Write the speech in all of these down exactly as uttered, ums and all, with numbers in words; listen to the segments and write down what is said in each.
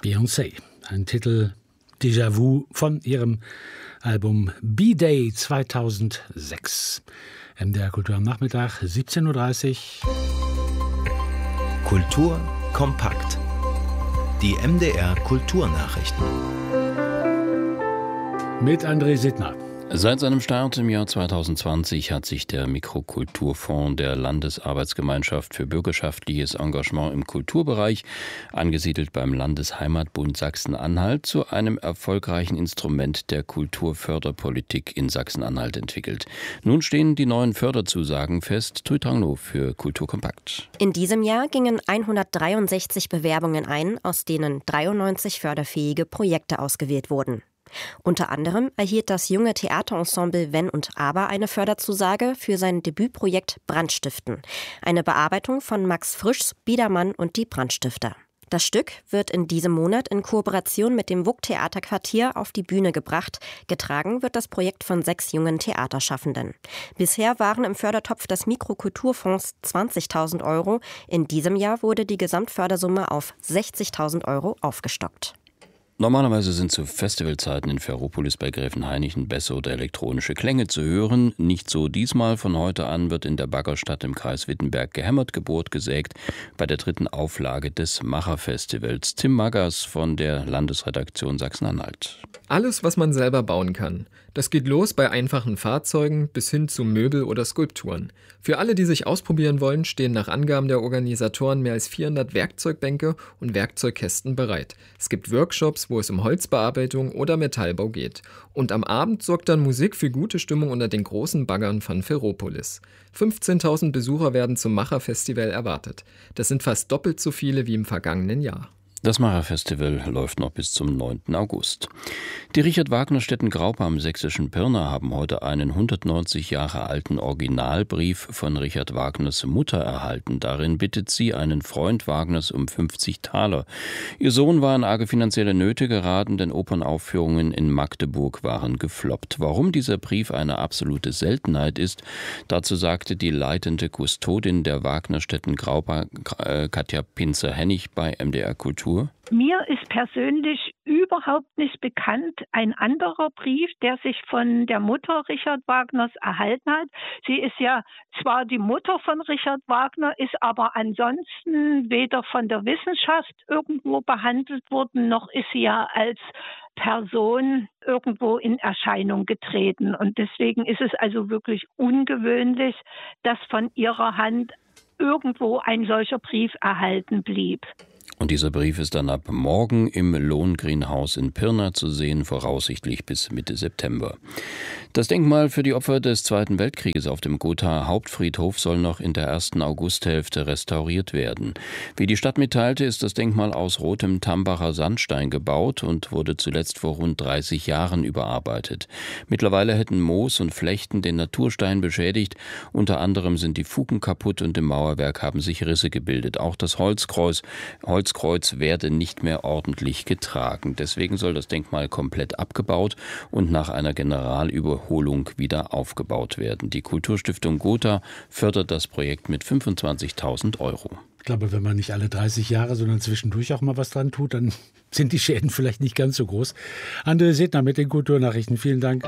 Beyoncé, ein Titel Déjà-vu von ihrem Album B-Day zweitausendsechs. M D R Kultur am Nachmittag, siebzehn Uhr dreißig. Kultur kompakt. Die M D R Kulturnachrichten. Mit André Sittner. Seit seinem Start im Jahr zweitausendzwanzig hat sich der Mikrokulturfonds der Landesarbeitsgemeinschaft für bürgerschaftliches Engagement im Kulturbereich, angesiedelt beim Landesheimatbund Sachsen-Anhalt, zu einem erfolgreichen Instrument der Kulturförderpolitik in Sachsen-Anhalt entwickelt. Nun stehen die neuen Förderzusagen fest. Tui Tranglo für Kultur kompakt. In diesem Jahr gingen hundertdreiundsechzig Bewerbungen ein, aus denen dreiundneunzig förderfähige Projekte ausgewählt wurden. Unter anderem erhielt das junge Theaterensemble Wenn und Aber eine Förderzusage für sein Debütprojekt Brandstiften, eine Bearbeitung von Max Frischs Biedermann und die Brandstifter. Das Stück wird in diesem Monat in Kooperation mit dem W U K-Theaterquartier auf die Bühne gebracht. Getragen wird das Projekt von sechs jungen Theaterschaffenden. Bisher waren im Fördertopf des Mikrokulturfonds zwanzigtausend Euro. In diesem Jahr wurde die Gesamtfördersumme auf sechzigtausend Euro aufgestockt. Normalerweise sind zu Festivalzeiten in Ferropolis bei Gräfenhainichen Bässe oder elektronische Klänge zu hören. Nicht so diesmal. Von heute an wird in der Baggerstadt im Kreis Wittenberg gehämmert, gebohrt, gesägt bei der dritten Auflage des Macherfestivals. Tim Maggers von der Landesredaktion Sachsen-Anhalt. Alles, was man selber bauen kann. Das geht los bei einfachen Fahrzeugen bis hin zu Möbel oder Skulpturen. Für alle, die sich ausprobieren wollen, stehen nach Angaben der Organisatoren mehr als vierhundert Werkzeugbänke und Werkzeugkästen bereit. Es gibt Workshops, wo es um Holzbearbeitung oder Metallbau geht. Und am Abend sorgt dann Musik für gute Stimmung unter den großen Baggern von Ferropolis. fünfzehntausend Besucher werden zum Macherfestival erwartet. Das sind fast doppelt so viele wie im vergangenen Jahr. Das Macherfestival läuft noch bis zum neunten August. Die Richard-Wagner-Stätten Graupe am sächsischen Pirna haben heute einen hundertneunzig Jahre alten Originalbrief von Richard Wagners Mutter erhalten. Darin bittet sie einen Freund Wagners um fünfzig Taler. Ihr Sohn war in arge finanzielle Nöte geraten, denn Opernaufführungen in Magdeburg waren gefloppt. Warum dieser Brief eine absolute Seltenheit ist, dazu sagte die leitende Kustodin der Wagner-Stätten Graupe, Katja Pinzer-Hennig, bei M D R Kultur. Mir ist persönlich überhaupt nicht bekannt ein anderer Brief, der sich von der Mutter Richard Wagners erhalten hat. Sie ist ja zwar die Mutter von Richard Wagner, ist aber ansonsten weder von der Wissenschaft irgendwo behandelt worden, noch ist sie ja als Person irgendwo in Erscheinung getreten. Und deswegen ist es also wirklich ungewöhnlich, dass von ihrer Hand irgendwo ein solcher Brief erhalten blieb. Und dieser Brief ist dann ab morgen im Lohengrinhaus in Pirna zu sehen, voraussichtlich bis Mitte September. Das Denkmal für die Opfer des Zweiten Weltkrieges auf dem Gothaer Hauptfriedhof soll noch in der ersten Augusthälfte restauriert werden. Wie die Stadt mitteilte, ist das Denkmal aus rotem Tambacher Sandstein gebaut und wurde zuletzt vor rund dreißig Jahren überarbeitet. Mittlerweile hätten Moos und Flechten den Naturstein beschädigt. Unter anderem sind die Fugen kaputt und im Mauerwerk haben sich Risse gebildet. Auch das Holzkreuz, Holzkreuz werde nicht mehr ordentlich getragen. Deswegen soll das Denkmal komplett abgebaut und nach einer Generalüberholung wieder aufgebaut werden. Die Kulturstiftung Gotha fördert das Projekt mit fünfundzwanzigtausend Euro. Ich glaube, wenn man nicht alle dreißig Jahre, sondern zwischendurch auch mal was dran tut, dann sind die Schäden vielleicht nicht ganz so groß. André Sittner mit den Kulturnachrichten. Vielen Dank.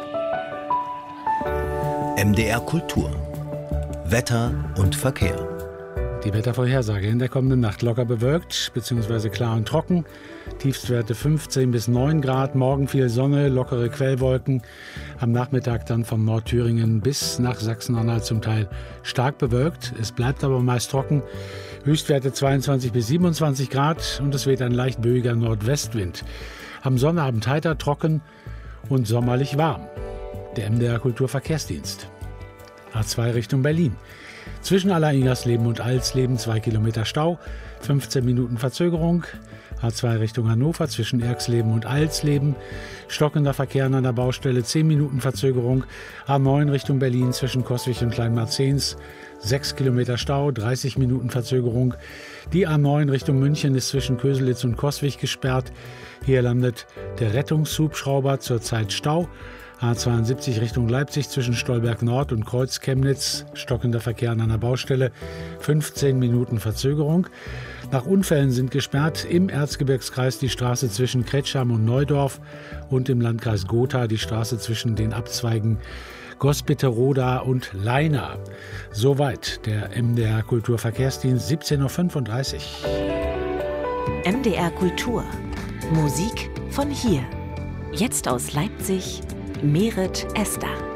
M D R Kultur. Wetter und Verkehr. Die Wettervorhersage: in der kommenden Nacht locker bewölkt bzw. klar und trocken. Tiefstwerte fünfzehn bis neun Grad. Morgen viel Sonne, lockere Quellwolken. Am Nachmittag dann von Nordthüringen bis nach Sachsen-Anhalt zum Teil stark bewölkt. Es bleibt aber meist trocken. Höchstwerte zweiundzwanzig bis siebenundzwanzig Grad und es weht ein leicht böiger Nordwestwind. Am Sonnabend heiter, trocken und sommerlich warm. Der M D R Kulturverkehrsdienst. A zwei Richtung Berlin. Zwischen Allereingersleben und Alsleben zwei Kilometer Stau, fünfzehn Minuten Verzögerung. A zwei Richtung Hannover zwischen Erxleben und Alsleben. Stockender Verkehr an der Baustelle, zehn Minuten Verzögerung. A neun Richtung Berlin zwischen Coswig und Kleinmarzens, sechs Kilometer Stau, dreißig Minuten Verzögerung. Die A neun Richtung München ist zwischen Köselitz und Coswig gesperrt. Hier landet der Rettungshubschrauber, zurzeit Stau. A zweiundsiebzig Richtung Leipzig zwischen Stolberg Nord und Kreuz Chemnitz. Stockender Verkehr an einer Baustelle. fünfzehn Minuten Verzögerung. Nach Unfällen sind gesperrt im Erzgebirgskreis die Straße zwischen Kretscham und Neudorf und im Landkreis Gotha die Straße zwischen den Abzweigen Gospitteroda und Leina. Soweit der M D R Kulturverkehrsdienst, siebzehn Uhr fünfunddreißig. M D R Kultur. Musik von hier. Jetzt aus Leipzig, Merit Esther.